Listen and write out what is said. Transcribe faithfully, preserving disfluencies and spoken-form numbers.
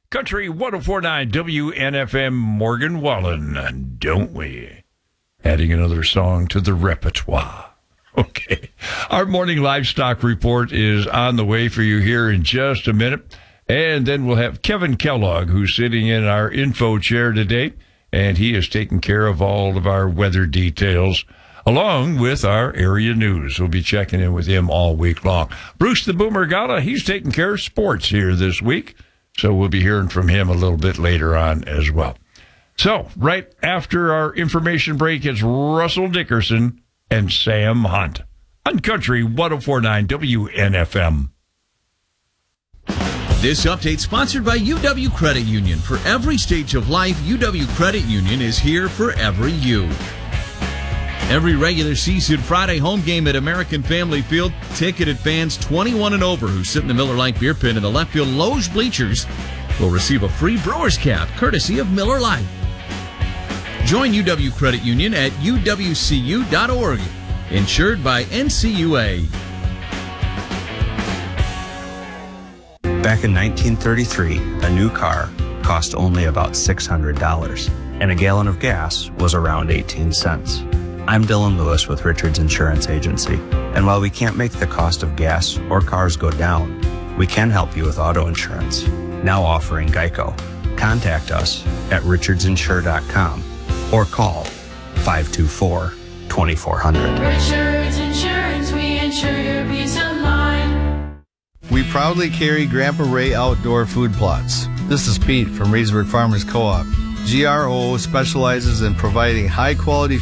Country one oh four point nine W N F M, Morgan Wallen, don't we? Adding another song to the repertoire. Okay. Our morning livestock report is on the way for you here in just a minute. And then we'll have Kevin Kellogg, who's sitting in our info chair today, and he is taking care of all of our weather details, along with our area news. We'll be checking in with him all week long. Bruce the Boomer Gala, he's taking care of sports here this week, so we'll be hearing from him a little bit later on as well. So, right after our information break, it's Russell Dickerson and Sam Hunt on Country one oh four point nine W N F M. This update sponsored by U W Credit Union. For every stage of life, U W Credit Union is here for every you. Every regular season Friday home game at American Family Field, ticketed fans twenty-one and over who sit in the Miller Lite beer pit in the left field Loge bleachers will receive a free Brewers cap courtesy of Miller Lite. Join U W Credit Union at U W C U dot org. Insured by N C U A. Back in nineteen thirty-three, a new car cost only about six hundred dollars, and a gallon of gas was around eighteen cents. I'm Dylan Lewis with Richards Insurance Agency, and while we can't make the cost of gas or cars go down, we can help you with auto insurance, now offering Geico. Contact us at richards insure dot com or call five two four, two four zero zero. Richards Insurance, we insure your peace of mind. We proudly carry Grandpa Ray Outdoor Food Plots. This is Pete from Reedsburg Farmers Co-op. G R O specializes in providing high-quality